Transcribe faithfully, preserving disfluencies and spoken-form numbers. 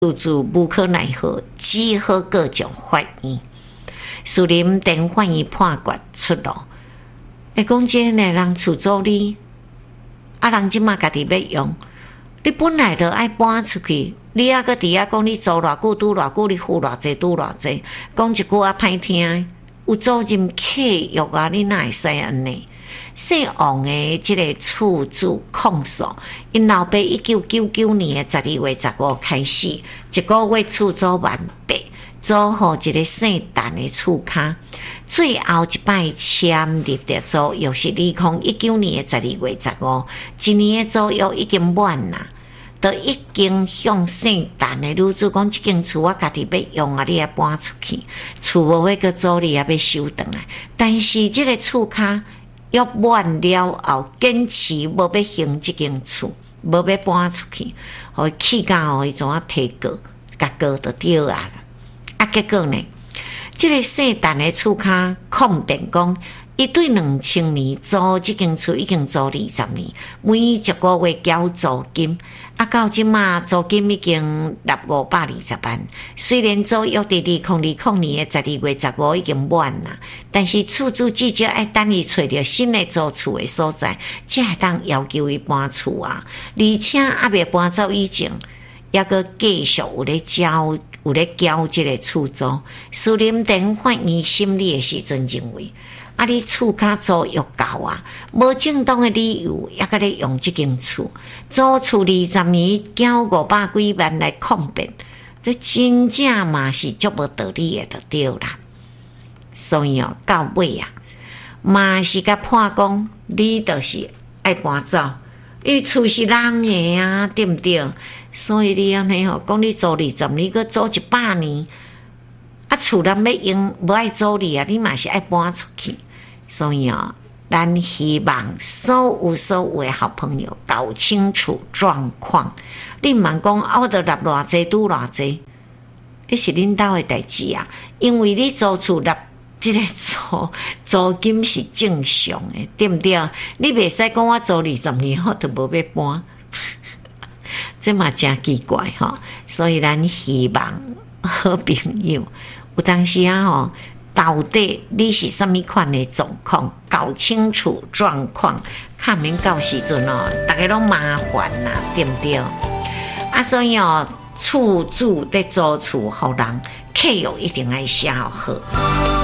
处处无可奈何，只好各种法院。树林等法院判决出炉。会讲这呢，人厝租你，啊人即马家己要用，你本来就爱搬出去，你还搁伫遐讲你租偌久拄偌久，你付偌济拄偌济，讲一句啊歹听，有责任契约啊，你哪会使安尼？姓王的即个厝主控诉，因老爸一九九九年的十二月十五开始，一个月厝租万八，租互一个姓陈的厝骹。最后一摆签立的租约是二零一九年的十二月十五，一年的租约已经满啦，都已经向姓陈的女主讲，这间厝我家己要用啊，你也搬出去，厝无要个租，你也要收回来。但是这个厝骹约满了后，坚持无要行这间厝，无要搬出去，互伊气到互伊怎啊提告，甲告就对啊。啊，结果呢？这个姓陈的厝骹抗辩讲，伊对两千年租这间厝已经租二十年，每一个月交租金，啊，到即马租金已经六五百二十万。虽然租约伫二零二零年的十二月十五已经满啦，但是厝主至少爱等伊找到新的租厝的所在，才会当要求伊搬厝啊。而且还未搬走以前，抑个继续有咧交。有咧交即个厝租，树林等法院审理的时阵认为，啊，你厝骹租约够啊，无正当的理由，也甲咧用即间厝，租厝二十年，交五百几万来抗辩，这真正嘛是足无道理的，就对啦。所以哦，到尾啊，嘛是甲判讲，你就是爱搬走，因为厝是人的啊，对不对？所以你安尼吼，讲你租二十年，佮租一百年，啊厝人要用，无爱租你啊，你嘛是爱搬出去。所以啊，咱希望所有所有的好朋友搞清楚状况。你毋茫讲啊，我着纳偌济拄偌济，迄是恁兜的代志啊。因为你租厝纳即个租租金是正常的，对不对？你袂使讲我租二十年，我着无要搬。这嘛真奇怪吼，所以咱希望好朋友有当时啊吼，到底你是什么款的状况，搞清楚状况，看免到时阵哦，大家拢麻烦啦，对不对？啊，所以哦，厝主在租厝互人，契约一定要写好。